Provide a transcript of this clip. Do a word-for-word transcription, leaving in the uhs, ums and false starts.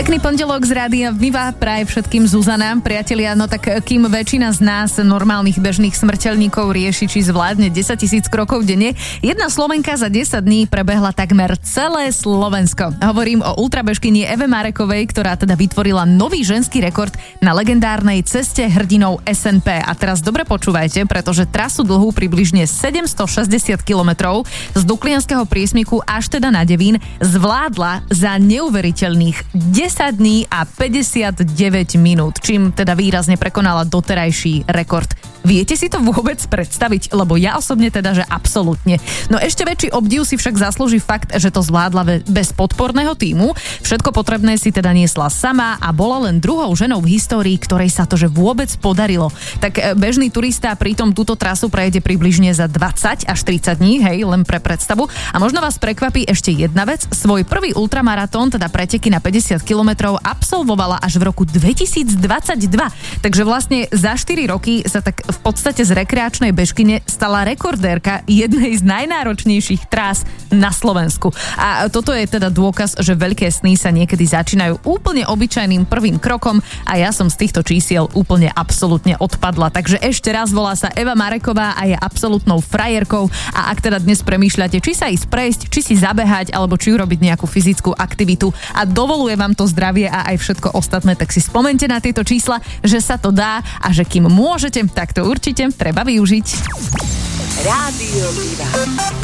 Pekný pondelok z Rádia Viva praje všetkým Zuzana. Priatelia, no tak kým väčšina z nás normálnych bežných smrteľníkov rieši, či zvládne desaťtisíc krokov denne, jedna Slovenka za desať dní prebehla takmer celé Slovensko. Hovorím o ultrabežkyni Eve Marekovej, ktorá teda vytvorila nový ženský rekord na legendárnej ceste hrdinou es en pé. A teraz dobre počúvajte, pretože trasu dlhú približne sedemstošesťdesiat kilometrov z Duklianského priesmiku až teda na Devín zvládla za neuveriteľných desať dní a päťdesiatdeväť minút, čím teda výrazne prekonala doterajší rekord. Viete si to vôbec predstaviť? Lebo ja osobne teda, že absolútne. No ešte väčší obdiv si však zaslúži fakt, že to zvládla bez podporného tímu. Všetko potrebné si teda niesla sama a bola len druhou ženou v histórii, ktorej sa to že vôbec podarilo. Tak bežný turista pritom túto trasu prejde približne za dvadsať až tridsať dní, hej, len pre predstavu. A možno vás prekvapí ešte jedna vec. Svoj prvý ultramaratón, teda preteky na päťdesiat kilometrov, absolvovala až v roku dvetisícdvadsaťdva. Takže vlastne za štyri roky sa tak v podstate z rekreačnej bežkyne stala rekordérka jednej z najnáročnejších trás na Slovensku. A toto je teda dôkaz, že veľké sny sa niekedy začínajú úplne obyčajným prvým krokom a ja som z týchto čísiel úplne absolútne odpadla. Takže ešte raz, volá sa Eva Mareková a je absolútnou frajerkou a ak teda dnes premýšľate, či sa ísť prejsť, či si zabehať alebo či urobiť nejakú fyzickú aktivitu a dovoluje vám to zdravie a aj všetko ostatné, tak si spomente na tieto čísla, že sa to dá a že kým môžete, tak to určite treba využiť. Rádio Viva.